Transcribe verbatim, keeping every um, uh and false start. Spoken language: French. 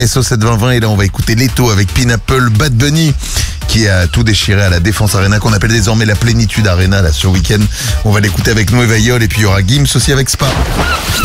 S O sept vingt vingt et là on va écouter Leto avec Pineapple, Bad Bunny qui a tout déchiré à la Défense Arena qu'on appelle désormais la Plénitude Arena là ce week-end. On va l'écouter avec Noé Vaillol et puis il y aura Gims aussi avec Spa.